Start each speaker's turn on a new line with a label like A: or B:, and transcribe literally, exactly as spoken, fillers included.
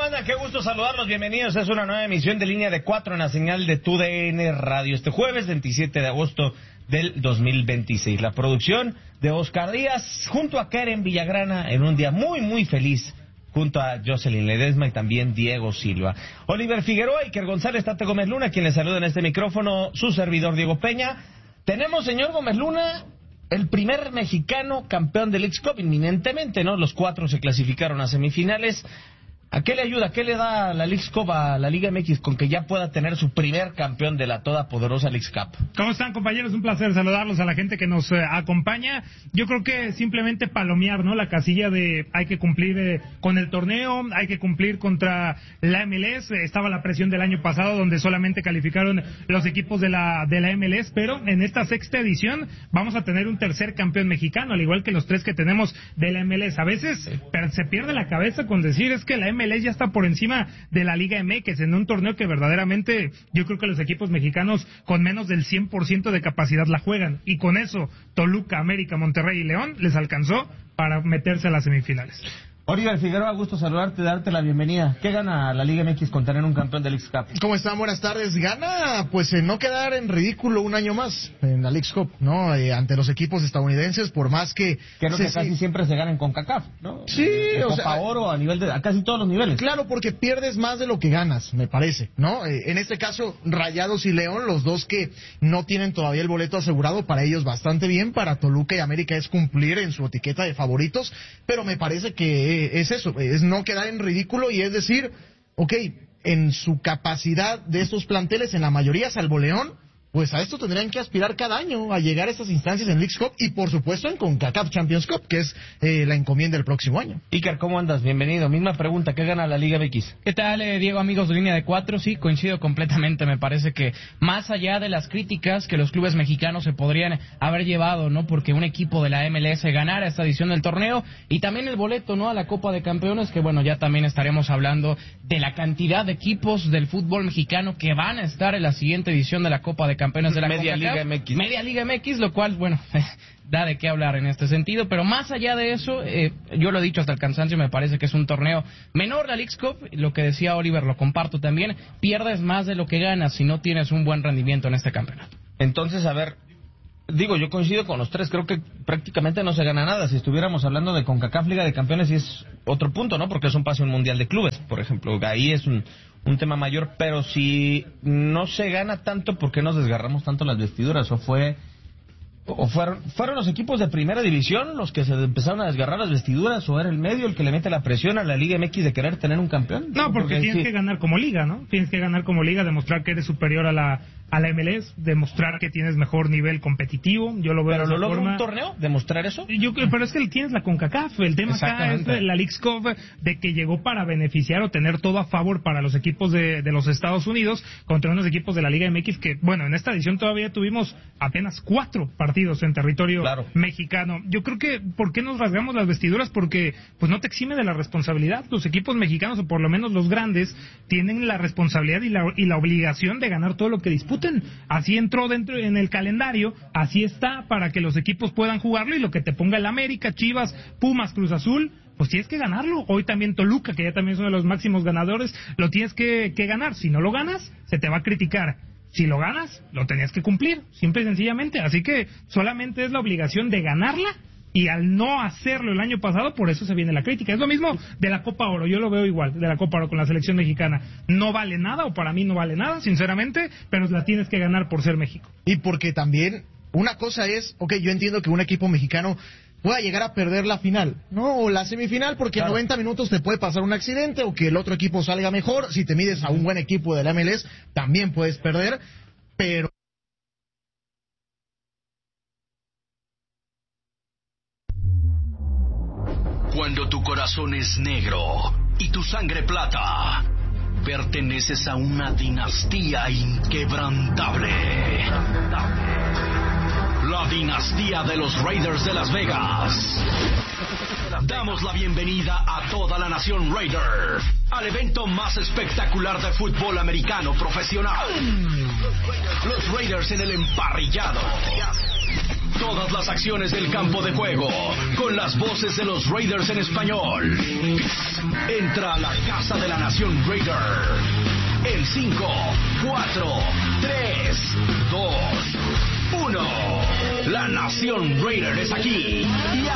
A: andan? Qué gusto saludarlos, bienvenidos. Es una nueva emisión de Línea de Cuatro en la señal de Tu D N Radio. Este jueves veintisiete de agosto del dos mil veintiséis. La producción de Oscar Díaz junto a Karen Villagrana en un día muy, muy feliz, junto a Jocelyn Ledesma y también Diego Silva. Oliver Figueroa, Iker González, Tate Gómez Luna, quien les saluda en este micrófono, su servidor Diego Peña. Tenemos, señor Gómez Luna, el primer mexicano campeón del Leagues Cup, inminentemente, ¿no? Los cuatro se clasificaron a semifinales. ¿A qué le ayuda, qué le da la Leagues Cup a la Liga M X con que ya pueda tener su primer campeón de la todopoderosa Leagues Cup?
B: ¿Cómo están, compañeros? Un placer saludarlos, a la gente que nos eh, acompaña. Yo creo que simplemente palomear, ¿no? La casilla de hay que cumplir eh, con el torneo, hay que cumplir contra la M L S. Estaba la presión del año pasado donde solamente calificaron los equipos de la de la M L S, pero en esta sexta edición vamos a tener un tercer campeón mexicano, al igual que los tres que tenemos de la M L S. A veces pero se pierde la cabeza con decir es que la M L S ya está por encima de la Liga M X en un torneo que verdaderamente yo creo que los equipos mexicanos con menos del cien por ciento de capacidad la juegan, y con eso Toluca, América, Monterrey y León les alcanzó para meterse a las semifinales.
A: Oliver Figueroa, gusto saludarte, darte la bienvenida. ¿Qué gana la Liga M X con tener un campeón del Leagues Cup?
C: ¿Cómo están? Buenas tardes. Gana, pues, en no quedar en ridículo un año más en la Leagues Cup, ¿no? Eh, ante los equipos estadounidenses, por más que...
A: Creo
C: se,
A: que casi
C: sí.
A: siempre se ganan con CONCACAF, ¿no?
C: Sí,
A: de
C: o
A: Copa
C: sea...
A: Oro a nivel de... a casi todos los niveles.
C: Claro, porque pierdes más de lo que ganas, me parece, ¿no? Eh, en este caso, Rayados y León, los dos que no tienen todavía el boleto asegurado, para ellos bastante bien, para Toluca y América es cumplir en su etiqueta de favoritos, pero me parece que eh, es eso, eh, es no quedar en ridículo y es decir, ok, en su capacidad de estos planteles, en la mayoría, salvo León, pues a esto tendrían que aspirar cada año, a llegar a estas instancias en Leagues Cup y por supuesto en CONCACAF Champions Cup, que es eh, la encomienda del próximo año.
A: Iker, ¿cómo andas? Bienvenido. Misma pregunta, ¿qué gana la Liga M X?
D: ¿Qué tal, eh, Diego, amigos de Línea de Cuatro? Sí, coincido completamente. Me parece que más allá de las críticas que los clubes mexicanos se podrían haber llevado, ¿no? Porque un equipo de la M L S ganara esta edición del torneo y también el boleto, ¿no? A la Copa de Campeones, que bueno, ya también estaremos hablando de la cantidad de equipos del fútbol mexicano que van a estar en la siguiente edición de la Copa de Campeones de la
A: Media
D: CONCACAF.
A: Liga M X.
D: Media Liga M X, lo cual, bueno, da de qué hablar en este sentido, pero más allá de eso, eh, yo lo he dicho hasta el cansancio, me parece que es un torneo menor la Leagues Cup, lo que decía Oliver lo comparto también, pierdes más de lo que ganas si no tienes un buen rendimiento en este campeonato.
A: Entonces, a ver, digo, yo coincido con los tres, creo que prácticamente no se gana nada. Si estuviéramos hablando de CONCACAF Liga de Campeones, y es otro punto, ¿no? Porque es un pase a un mundial de clubes, por ejemplo, ahí es un, un tema mayor, pero si no se gana tanto, ¿por qué nos desgarramos tanto las vestiduras? ¿O fue o fueron, fueron los equipos de primera división los que se empezaron a desgarrar las vestiduras, o era el medio el que le mete la presión a la Liga M X de querer tener un campeón?
B: No, porque, porque tienes sí. que ganar como liga, ¿no? Tienes que ganar como liga, demostrar que eres superior a la a la M L S, demostrar que tienes mejor nivel competitivo. Yo lo veo.
A: ¿Pero
B: de
A: lo logra
B: forma...
A: un torneo? ¿Demostrar eso?
B: Yo, pero es que tienes la CONCACAF. El tema acá es la Leagues Cup, de que llegó para beneficiar o tener todo a favor para los equipos de, de los Estados Unidos contra unos equipos de la Liga M X que, bueno, en esta edición todavía tuvimos apenas cuatro partidos en territorio claro. mexicano. Yo creo que, ¿por qué nos rasgamos las vestiduras? Porque pues no te exime de la responsabilidad. Los equipos mexicanos, o por lo menos los grandes, tienen la responsabilidad y la, y la obligación de ganar todo lo que disputen. Así entró dentro en el calendario, así está, para que los equipos puedan jugarlo, y lo que te ponga el América, Chivas, Pumas, Cruz Azul, pues tienes que ganarlo. Hoy también Toluca, que ya también es uno de los máximos ganadores, lo tienes que, que ganar. Si no lo ganas, se te va a criticar. Si lo ganas, lo tenías que cumplir, simple y sencillamente. Así que solamente es la obligación de ganarla, y al no hacerlo el año pasado, por eso se viene la crítica. Es lo mismo de la Copa Oro, yo lo veo igual, de la Copa Oro con la selección mexicana. No vale nada, o para mí no vale nada, sinceramente, pero la tienes que ganar por ser México.
C: Y porque también, una cosa es, ok, yo entiendo que un equipo mexicano pueda llegar a perder la final, ¿no? O la semifinal, porque claro. en noventa minutos te puede pasar un accidente, o que el otro equipo salga mejor. Si te mides a un buen equipo de la M L S, también puedes perder, pero...
E: Cuando tu corazón es negro y tu sangre plata, perteneces a una dinastía inquebrantable. La dinastía de los Raiders de Las Vegas. Damos la bienvenida a toda la nación Raider al evento más espectacular de fútbol americano profesional. Los Raiders en el emparrillado. Todas las acciones del campo de juego, con las voces de los Raiders en español. entra a la casa de la Nación Raider. En cinco, cuatro, tres, dos, uno. La Nación Raider es aquí y